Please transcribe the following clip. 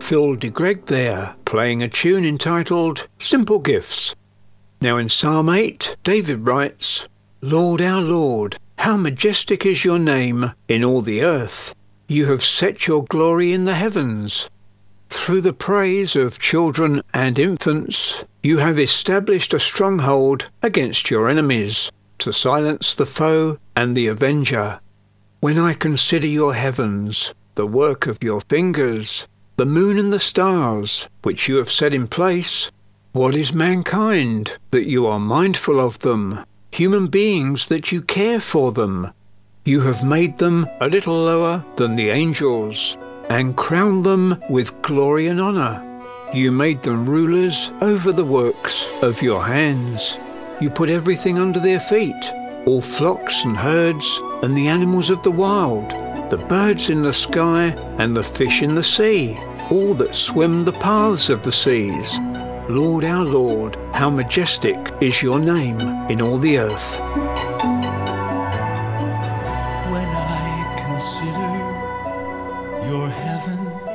Phil DeGreg there, playing a tune entitled Simple Gifts. Now in Psalm 8, David writes, Lord our Lord, how majestic is your name in all the earth. You have set your glory in the heavens. Through the praise of children and infants, you have established a stronghold against your enemies, to silence the foe and the avenger. When I consider your heavens, the work of your fingers, the moon and the stars, which you have set in place, what is mankind, that you are mindful of them, human beings, that you care for them? You have made them a little lower than the angels, and crowned them with glory and honour. You made them rulers over the works of your hands. You put everything under their feet, all flocks and herds, and the animals of the wild, the birds in the sky, and the fish in the sea, all that swim the paths of the seas. Lord our Lord, how majestic is your name in all the earth. When I consider your heavens